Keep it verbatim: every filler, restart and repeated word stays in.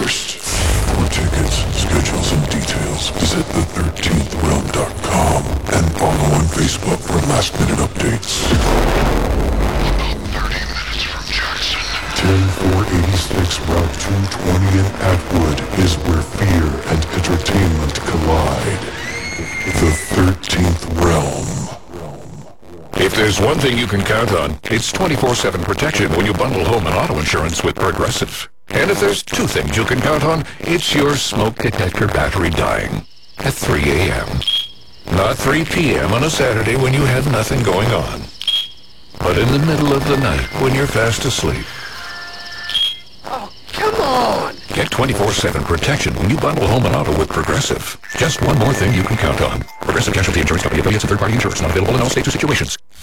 first. For tickets, schedules, and details, visit the thirteenth realm dot com and follow on Facebook for last-minute updates. thirty minutes from Jackson. ten four eighty-six Route two twenty in Atwood is where fear and entertainment collide. The thirteenth Realm. If there's one thing you can count on, it's twenty-four seven protection when you bundle home and auto insurance with Progressive. And if there's two things you can count on, it's your smoke detector battery dying at three a.m. Not three p.m. on a Saturday when you have nothing going on, but in the middle of the night when you're fast asleep. Oh, come on! Get twenty-four seven protection when you bundle home and auto with Progressive. Just one more thing you can count on. Progressive Casualty Insurance Company affiliates and third-party insurance not available in all states or situations.